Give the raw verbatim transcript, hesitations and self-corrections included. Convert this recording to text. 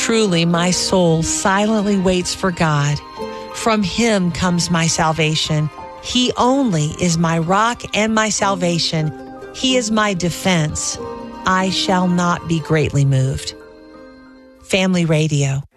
Truly, my soul silently waits for God. From him comes my salvation. He only is my rock and my salvation. He is my defense. I shall not be greatly moved. Family Radio.